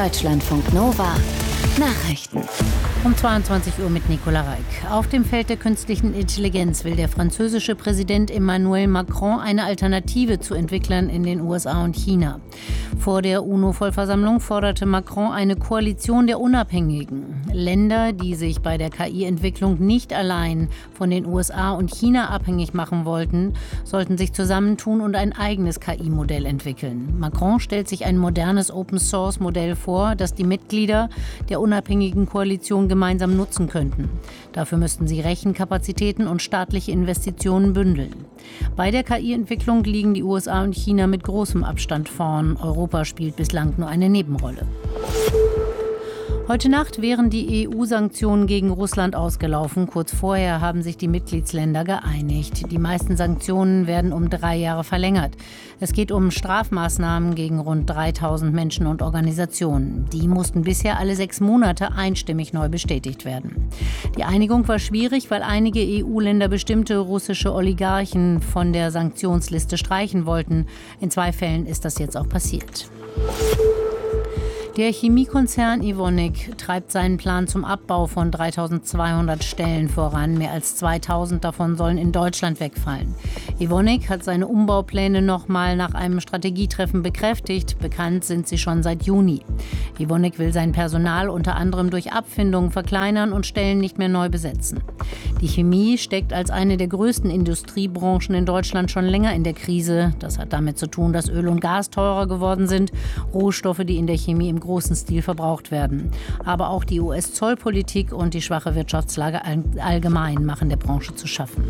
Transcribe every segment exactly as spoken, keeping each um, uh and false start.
Deutschlandfunk Nova Nachrichten. Um zweiundzwanzig Uhr mit Nicola Reik. Auf dem Feld der künstlichen Intelligenz will der französische Präsident Emmanuel Macron eine Alternative zu Entwicklern in den U S A und China. Vor der UNO-Vollversammlung forderte Macron eine Koalition der Unabhängigen. Länder, die sich bei der K I-Entwicklung nicht allein von den U S A und China abhängig machen wollten, sollten sich zusammentun und ein eigenes K I-Modell entwickeln. Macron stellt sich ein modernes Open-Source-Modell vor, das die Mitglieder der unabhängigen Koalition gemeinsam nutzen könnten. Dafür müssten sie Rechenkapazitäten und staatliche Investitionen bündeln. Bei der K I-Entwicklung liegen die U S A und China mit großem Abstand vorn. Europa spielt bislang nur eine Nebenrolle. Heute Nacht wären die E U-Sanktionen gegen Russland ausgelaufen. Kurz vorher haben sich die Mitgliedsländer geeinigt. Die meisten Sanktionen werden um drei Jahre verlängert. Es geht um Strafmaßnahmen gegen rund dreitausend Menschen und Organisationen. Die mussten bisher alle sechs Monate einstimmig neu bestätigt werden. Die Einigung war schwierig, weil einige E U-Länder bestimmte russische Oligarchen von der Sanktionsliste streichen wollten. In zwei Fällen ist das jetzt auch passiert. Der Chemiekonzern Evonik treibt seinen Plan zum Abbau von dreitausendzweihundert Stellen voran. Mehr als zweitausend davon sollen in Deutschland wegfallen. Evonik hat seine Umbaupläne nochmal nach einem Strategietreffen bekräftigt. Bekannt sind sie schon seit Juni. Evonik will sein Personal unter anderem durch Abfindungen verkleinern und Stellen nicht mehr neu besetzen. Die Chemie steckt als eine der größten Industriebranchen in Deutschland schon länger in der Krise. Das hat damit zu tun, dass Öl und Gas teurer geworden sind. Rohstoffe, die in der Chemie im großen Stil verbraucht werden. Aber auch die U S-Zollpolitik und die schwache Wirtschaftslage allgemein machen der Branche zu schaffen.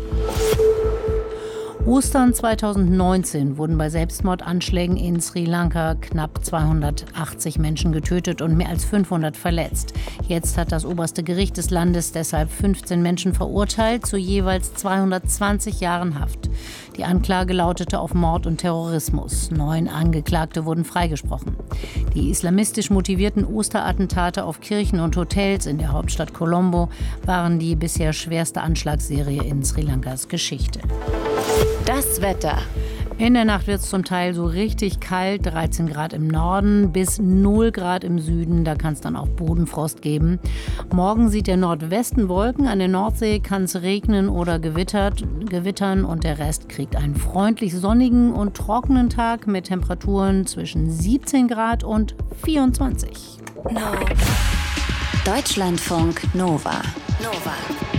Ostern zweitausendneunzehn wurden bei Selbstmordanschlägen in Sri Lanka knapp zweihundertachtzig Menschen getötet und mehr als fünfhundert verletzt. Jetzt hat das oberste Gericht des Landes deshalb fünfzehn Menschen verurteilt zu jeweils zweihundertzwanzig Jahren Haft. Die Anklage lautete auf Mord und Terrorismus. Neun Angeklagte wurden freigesprochen. Die islamistisch motivierten Osterattentate auf Kirchen und Hotels in der Hauptstadt Colombo waren die bisher schwerste Anschlagsserie in Sri Lankas Geschichte. Das Wetter. In der Nacht wird es zum Teil so richtig kalt, dreizehn Grad im Norden bis null Grad im Süden. Da kann es dann auch Bodenfrost geben. Morgen sieht der Nordwesten Wolken. An der Nordsee kann es regnen oder gewittert, gewittern und der Rest kriegt einen freundlich sonnigen und trockenen Tag mit Temperaturen zwischen siebzehn Grad und vierundzwanzig. No. Deutschlandfunk Nova. Nova.